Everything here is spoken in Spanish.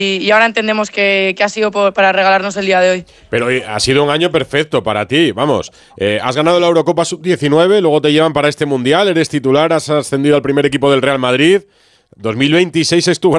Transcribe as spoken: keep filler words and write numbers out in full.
y, y ahora entendemos que, que ha sido por, para regalarnos el día de hoy. Pero eh, ha sido un año perfecto para ti, vamos. Eh, has ganado la Eurocopa sub diecinueve, luego te llevan para este Mundial, eres titular, has ascendido al primer equipo del Real Madrid. dos mil veintiséis es tu gran